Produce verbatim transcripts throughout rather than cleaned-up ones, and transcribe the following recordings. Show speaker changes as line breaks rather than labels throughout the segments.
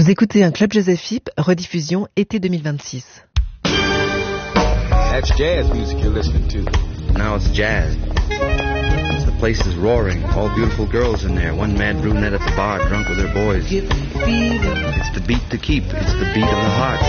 Vous écoutez un Club Jazz F I P, rediffusion été deux mille vingt-six.
That's jazz music you're listening to.
Now it's jazz. The place is roaring. All beautiful girls in there. One mad brunette at the bar, drunk with her boys. It's the beat to keep. It's the beat of the heart.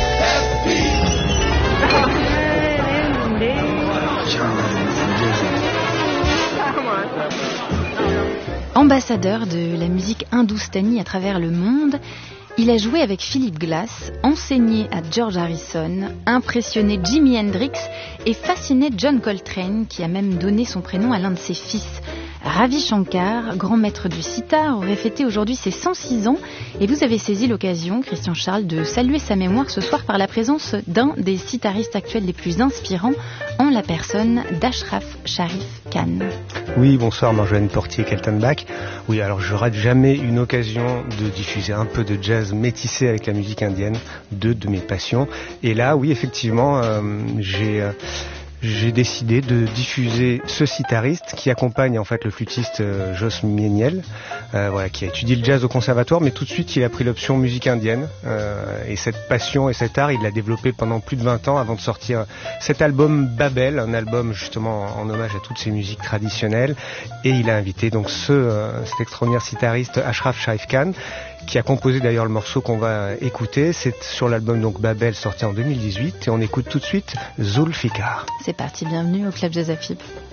Ambassadeur de la musique hindoustanie à travers le monde, il a joué avec Philip Glass, enseigné à George Harrison, impressionné Jimi Hendrix et fasciné John Coltrane, qui a même donné son prénom à l'un de ses fils. Ravi Shankar, grand maître du sitar, aurait fêté aujourd'hui ses cent six ans et vous avez saisi l'occasion, Christian Charles, de saluer sa mémoire ce soir par la présence d'un des sitaristes actuels les plus inspirants, en la personne d'Ashraf Sharif Khan.
Oui, bonsoir Marjolaine Portier-Kaltenbach. Oui, alors je rate jamais une occasion de diffuser un peu de jazz métissé avec la musique indienne, deux de mes passions. Et là, oui, effectivement, euh, j'ai... Euh, J'ai décidé de diffuser ce sitariste qui accompagne en fait le flûtiste euh, Jos Mieniel, euh, voilà, qui a étudié le jazz au conservatoire, mais tout de suite il a pris l'option musique indienne euh, et cette passion et cet art il l'a développé pendant plus de vingt ans avant de sortir cet album Babel, un album justement en hommage à toutes ces musiques traditionnelles, et il a invité donc ce euh, cet extraordinaire sitariste Ashraf Sharif Khan, qui a composé d'ailleurs le morceau qu'on va écouter. C'est sur l'album donc Babel sorti en deux mille dix-huit et on écoute tout de suite Zulfikar.
C'est parti, bienvenue au Club Jazz F I P.